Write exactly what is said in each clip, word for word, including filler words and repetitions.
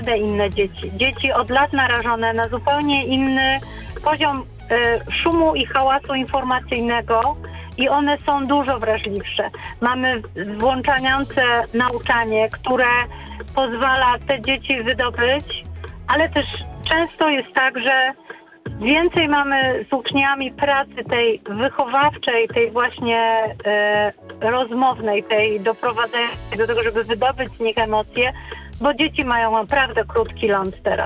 naprawdę inne dzieci. Dzieci od lat narażone na zupełnie inny poziom y, szumu i hałasu informacyjnego i one są dużo wrażliwsze. Mamy włączające nauczanie, które pozwala te dzieci wydobyć, ale też często jest tak, że więcej mamy z uczniami pracy tej wychowawczej, tej właśnie e, rozmownej, tej doprowadzającej do tego, żeby wydobyć z nich emocje, bo dzieci mają naprawdę krótki ląd teraz.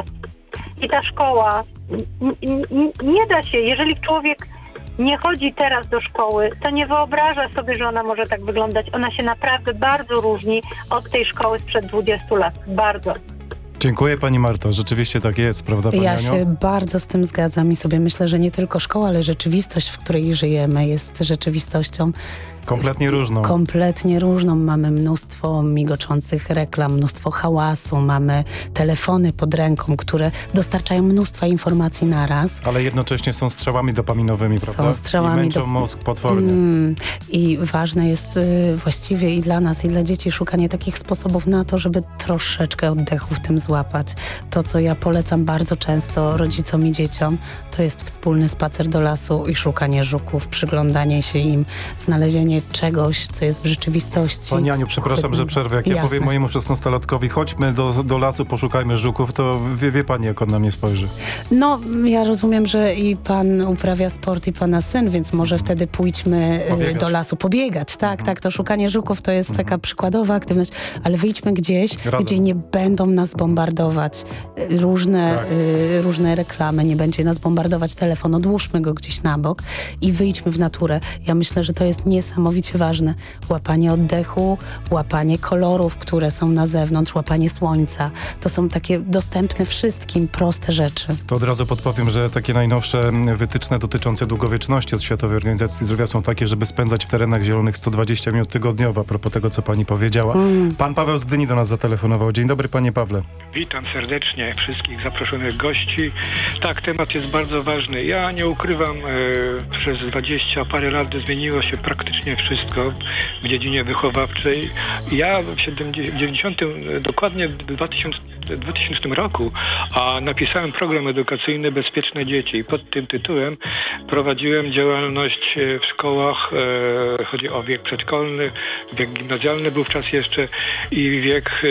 I ta szkoła, n- n- nie da się, jeżeli człowiek nie chodzi teraz do szkoły, to nie wyobraża sobie, że ona może tak wyglądać. Ona się naprawdę bardzo różni od tej szkoły sprzed dwudziestu lat. Bardzo. Dziękuję pani Marto. Rzeczywiście tak jest, prawda pani Ja Aniu? się bardzo z tym zgadzam i sobie myślę, że nie tylko szkoła, ale rzeczywistość, w której żyjemy, jest rzeczywistością Kompletnie różną. Kompletnie różną. Mamy mnóstwo migoczących reklam, mnóstwo hałasu, mamy telefony pod ręką, które dostarczają mnóstwa informacji naraz. Ale jednocześnie są strzałami dopaminowymi, prawda? Są strzałami I męczą do... mózg potwornie. Mm, I ważne jest y, właściwie i dla nas, i dla dzieci szukanie takich sposobów na to, żeby troszeczkę oddechu w tym złapać. To, co ja polecam bardzo często rodzicom i dzieciom, to jest wspólny spacer do lasu i szukanie żuków, przyglądanie się im, znalezienie czegoś, co jest w rzeczywistości. Pani Aniu, przepraszam, że przerwę. Jak ja Jasne. powiem mojemu szesnastolatkowi, chodźmy do, do lasu, poszukajmy żuków, to wie, wie pani, jak on na mnie spojrzy. No, ja rozumiem, że i pan uprawia sport i pana syn, więc może wtedy pójdźmy Pobiegać. do lasu pobiegać. Tak, Mhm. tak, to szukanie żuków to jest Mhm. taka przykładowa aktywność, ale wyjdźmy gdzieś, Razem. gdzie nie będą nas bombardować różne, Tak. y, różne reklamy, nie będzie nas bombardować telefon, odłóżmy go gdzieś na bok i wyjdźmy w naturę. Ja myślę, że to jest niesamowicie ważne. Łapanie oddechu, łapanie kolorów, które są na zewnątrz, łapanie słońca. To są takie dostępne wszystkim, proste rzeczy. To od razu podpowiem, że takie najnowsze wytyczne dotyczące długowieczności od Światowej Organizacji Zdrowia są takie, żeby spędzać w terenach zielonych sto dwadzieścia minut tygodniowo, a propos tego, co pani powiedziała. Mm. Pan Paweł z Gdyni do nas zatelefonował. Dzień dobry, panie Pawle. Witam serdecznie wszystkich zaproszonych gości. Tak, temat jest bardzo ważny. Ja nie ukrywam, e, przez dwadzieścia parę lat zmieniło się praktycznie wszystko w dziedzinie wychowawczej. Ja w dziewięćdziesiątym, dokładnie w dwutysięcznym roku a napisałem program edukacyjny Bezpieczne Dzieci. Pod tym tytułem prowadziłem działalność w szkołach, e, chodzi o wiek przedszkolny, wiek gimnazjalny wówczas jeszcze i wiek e,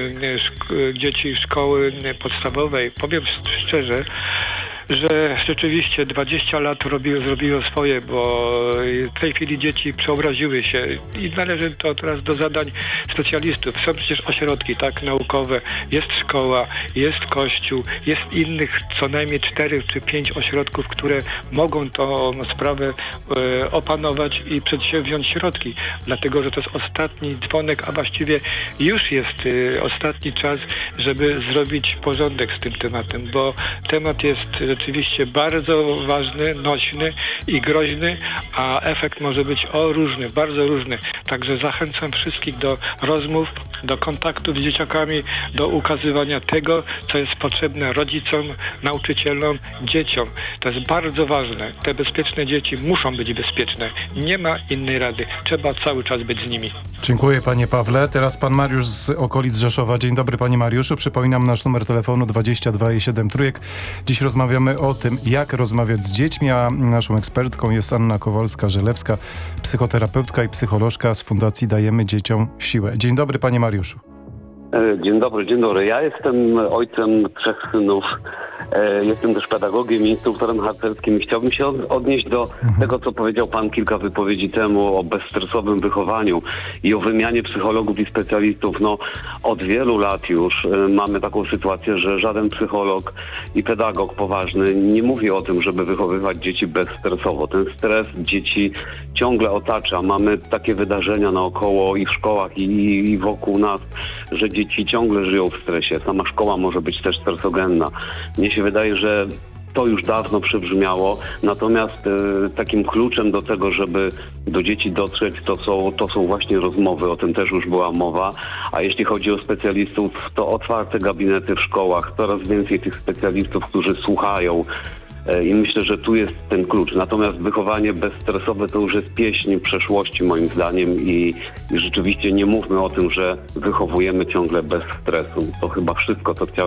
szk- dzieci szkoły podstawowej. Powiem szczerze, że rzeczywiście dwadzieścia lat robiło, zrobiło swoje, bo w tej chwili dzieci przeobraziły się i należy to teraz do zadań specjalistów. Są przecież ośrodki tak naukowe, jest szkoła, jest kościół, jest innych co najmniej cztery czy pięć ośrodków, które mogą tą sprawę e, opanować i przedsięwziąć środki, dlatego że to jest ostatni dzwonek, a właściwie już jest e, ostatni czas, żeby zrobić porządek z tym tematem, bo temat jest rzeczywiście bardzo ważny, nośny i groźny, a efekt może być o różny, bardzo różny. Także zachęcam wszystkich do rozmów, do kontaktu z dzieciakami, do ukazywania tego, co jest potrzebne rodzicom, nauczycielom, dzieciom. To jest bardzo ważne. Te bezpieczne dzieci muszą być bezpieczne. Nie ma innej rady. Trzeba cały czas być z nimi. Dziękuję, panie Pawle. Teraz pan Mariusz z okolic Rzeszowa. Dzień dobry, panie Mariuszu. Przypominam nasz numer telefonu dwadzieścia dwa i siedem trójek. Dziś rozmawiamy o tym, jak rozmawiać z dziećmi, a naszą ekspertką jest Anna Kowalska-Żelewska, psychoterapeutka i psycholożka z Fundacji Dajemy Dzieciom Siłę. Dzień dobry, panie Mariuszu. Dzień dobry, dzień dobry. Ja jestem ojcem trzech synów. Jestem też pedagogiem i instruktorem harcerskim i chciałbym się odnieść do mhm. tego, co powiedział pan kilka wypowiedzi temu o bezstresowym wychowaniu i o wymianie psychologów i specjalistów. No, od wielu lat już mamy taką sytuację, że żaden psycholog i pedagog poważny nie mówi o tym, żeby wychowywać dzieci bezstresowo. Ten stres dzieci ciągle otacza. Mamy takie wydarzenia naokoło i w szkołach i, i wokół nas, że dzieci ciągle żyją w stresie. Sama szkoła może być też stresogenna. Mnie się wydaje, że to już dawno przybrzmiało, natomiast e, takim kluczem do tego, żeby do dzieci dotrzeć, to są, to są właśnie rozmowy, o tym też już była mowa, a jeśli chodzi o specjalistów, to otwarte gabinety w szkołach, coraz więcej tych specjalistów, którzy słuchają. I myślę, że tu jest ten klucz. Natomiast wychowanie bezstresowe to już jest pieśń przeszłości moim zdaniem i, i rzeczywiście nie mówmy o tym, że wychowujemy ciągle bez stresu. To chyba wszystko, co chciałem